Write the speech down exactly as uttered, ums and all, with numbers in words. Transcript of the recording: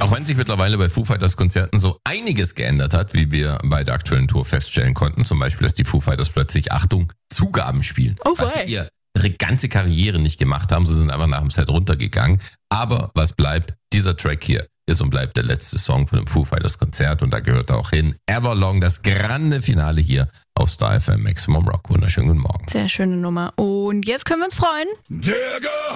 Auch wenn sich mittlerweile bei Foo Fighters Konzerten so einiges geändert hat, wie wir bei der aktuellen Tour feststellen konnten. Zum Beispiel, dass die Foo Fighters plötzlich, Achtung, Zugaben spielen. Oh, was wei. sie ihr ihre ganze Karriere nicht gemacht haben. Sie sind einfach nach dem Set runtergegangen. Aber was bleibt? Dieser Track hier ist und bleibt der letzte Song von dem Foo Fighters Konzert. Und da gehört er auch hin. Everlong, das grande Finale hier auf Star F M Maximum Rock. Wunderschönen guten Morgen. Sehr schöne Nummer. Und jetzt können wir uns freuen. Der